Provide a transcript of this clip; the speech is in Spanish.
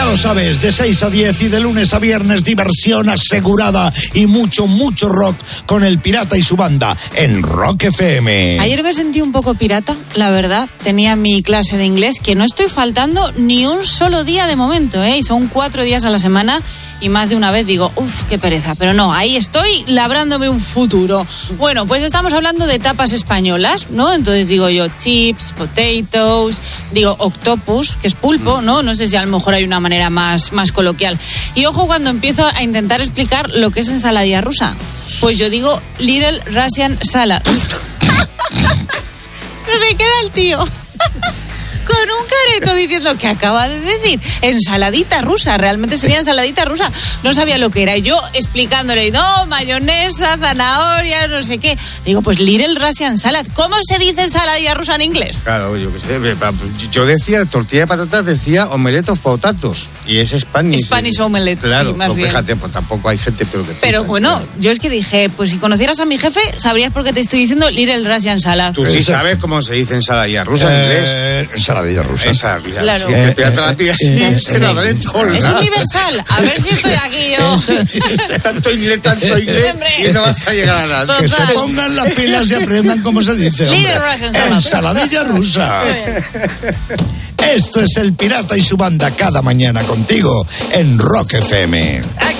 lo sabes, de 6 a 10 y de lunes a viernes, diversión asegurada y mucho rock con El Pirata y su banda en Rock FM. Ayer me sentí un poco pirata, la verdad. Tenía mi clase de inglés, que no estoy faltando ni un solo día de momento, y son 4 días a la semana. Y más de una vez digo, qué pereza. Pero no, ahí estoy labrándome un futuro. Bueno, pues estamos hablando de tapas españolas, ¿no? Entonces digo yo, chips, potatoes, digo octopus, que es pulpo, ¿no? No sé si a lo mejor hay una manera más coloquial. Y ojo cuando empiezo a intentar explicar lo que es ensaladilla rusa. Pues yo digo Little Russian Salad. Se me queda el tío con un careto diciendo que acaba de decir ensaladita rusa, realmente sería ensaladita rusa, no sabía lo que era, y yo explicándole, no, mayonesa, zanahoria, no sé qué, digo, pues Little Russian Salad. ¿Cómo se dice ensaladilla rusa en inglés? Claro, yo qué sé, yo decía tortilla de patatas, decía omelette of potatoes, y es Spanish omelette, claro, sí, más bien. Fíjate, pues tampoco hay gente pero bueno, claro. Yo es que dije, pues si conocieras a mi jefe, sabrías por qué te estoy diciendo Little Russian Salad. Tú sí sabes cómo se dice ensaladilla rusa en inglés. Ensaladilla rusa. Claro. El pirata la tía es universal. A ver si estoy aquí yo. Tanto inglés y no vas a llegar a nada. Total. Que se pongan las pilas y aprendan cómo se dice. Ensaladilla rusa. Esto es El Pirata y su banda cada mañana contigo en Rock FM.